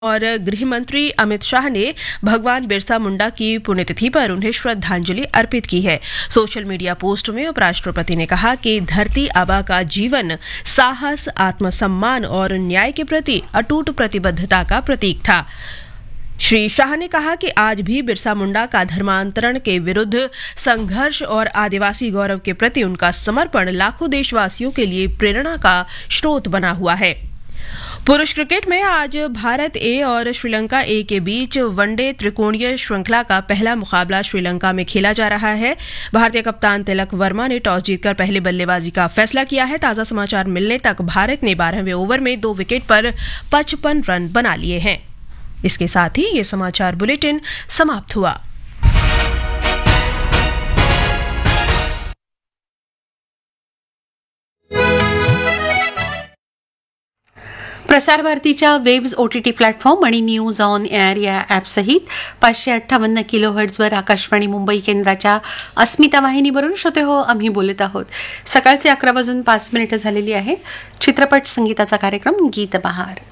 और गृह मंत्री अमित शाह ने भगवान बिरसा मुंडा की पुण्यतिथि पर उन्हें श्रद्धांजलि अर्पित की है। सोशल मीडिया पोस्ट में उपराष्ट्रपति ने कहा कि धरती आबा का जीवन साहस, आत्मसम्मान और न्याय के प्रति अटूट प्रतिबद्धता का प्रतीक था। श्री शाह ने कहा कि आज भी बिरसा मुंडा का धर्मांतरण के विरुद्ध संघर्ष और आदिवासी गौरव के प्रति उनका समर्पण लाखों देशवासियों के लिए प्रेरणा का स्रोत बना हुआ है। पुरुष क्रिकेट में आज भारत ए और श्रीलंका ए के बीच वनडे त्रिकोणीय श्रृंखला का पहला मुकाबला श्रीलंका में खेला जा रहा है। भारतीय कप्तान तिलक वर्मा ने टॉस जीतकर पहले बल्लेबाजी का फैसला किया है। ताजा समाचार मिलने तक भारत ने 12वें ओवर में 2 विकेट पर 55 रन बना लिए हैं। इसके साथ ही ये समाचार बुलेटिन समाप्त हुआ। प्रसार भारतीच्या वेब्स OTT प्लॅटफॉर्म आणि न्यूज ऑन एअर या ॲपसहित 558 किलोहर्ट्झवर आकाशवाणी मुंबई केंद्राच्या अस्मिता वाहिनीवरून श्रोते हो आम्ही बोलत आहोत। सकाळचे 11:05 झालेली आहे। चित्रपट संगीताचा कार्यक्रम गीत बहार।